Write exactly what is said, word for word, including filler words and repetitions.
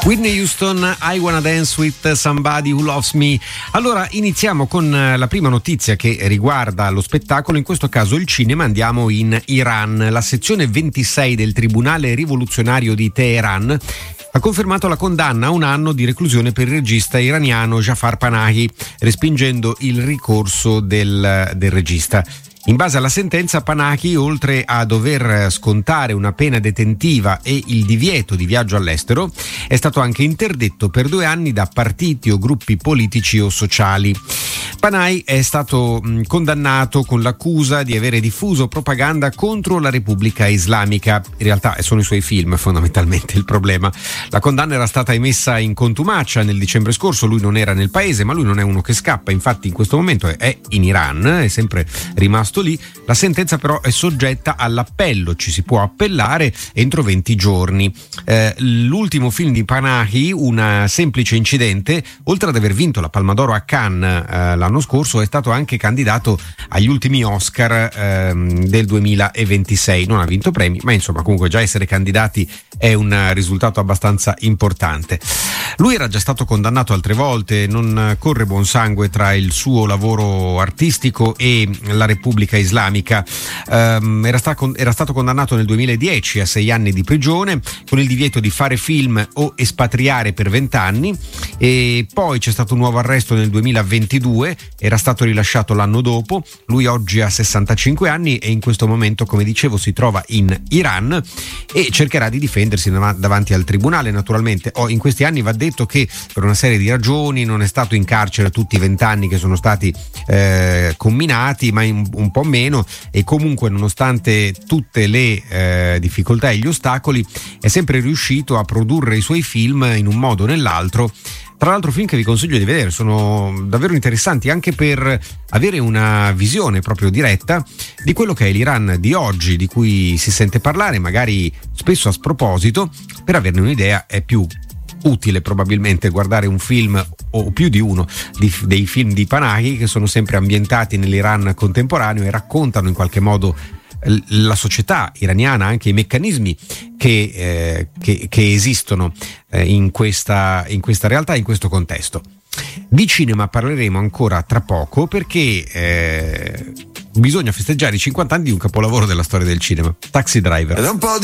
Whitney Houston, I Wanna Dance with Somebody Who Loves Me. Allora iniziamo con la prima notizia che riguarda lo spettacolo, in questo caso il cinema. Andiamo in Iran. La sezione ventisei del Tribunale Rivoluzionario di Teheran ha confermato la condanna a un anno di reclusione per il regista iraniano Jafar Panahi, respingendo il ricorso del, del regista. In base alla sentenza, Panahi, oltre a dover scontare una pena detentiva e il divieto di viaggio all'estero, è stato anche interdetto per due anni da partiti o gruppi politici o sociali. Panahi è stato mh, condannato con l'accusa di avere diffuso propaganda contro la Repubblica Islamica. In realtà sono i suoi film fondamentalmente il problema. La condanna era stata emessa in contumacia nel dicembre scorso, lui non era nel paese, ma lui non è uno che scappa, infatti in questo momento è, è in Iran, è sempre rimasto lì. La sentenza però è soggetta all'appello, ci si può appellare entro venti giorni. Eh, l'ultimo film di Panahi, Un semplice incidente, oltre ad aver vinto la Palma d'Oro a Cannes eh, l'anno scorso, è stato anche candidato agli ultimi Oscar ehm, del duemilaventisei. Non ha vinto premi, ma insomma comunque già essere candidati è un risultato abbastanza importante. Lui era già stato condannato altre volte, non corre buon sangue tra il suo lavoro artistico e la Repubblica Islamica. Um, era, sta, era stato condannato nel duemiladieci a sei anni di prigione con il divieto di fare film o espatriare per vent'anni, e poi c'è stato un nuovo arresto nel duemilaventidue, era stato rilasciato l'anno dopo. Lui oggi ha sessantacinque anni e in questo momento, come dicevo, si trova in Iran e cercherà di difendersi dav- davanti al tribunale, naturalmente. Oh, in questi anni va detto che per una serie di ragioni non è stato in carcere tutti i vent'anni che sono stati eh, comminati, ma in, un po' meno, e comunque nonostante tutte le eh, difficoltà e gli ostacoli è sempre riuscito a produrre i suoi film in un modo o nell'altro. Tra l'altro film che vi consiglio di vedere, sono davvero interessanti anche per avere una visione proprio diretta di quello che è l'Iran di oggi, di cui si sente parlare magari spesso a sproposito. Per averne un'idea è più utile probabilmente guardare un film o più di uno di, dei film di Panahi, che sono sempre ambientati nell'Iran contemporaneo e raccontano in qualche modo la società iraniana, anche i meccanismi che, eh, che, che esistono eh, in, questa, in questa realtà, in questo contesto. Di cinema parleremo ancora tra poco, perché eh, bisogna festeggiare i cinquanta anni di un capolavoro della storia del cinema, Taxi Driver. Ed un po' di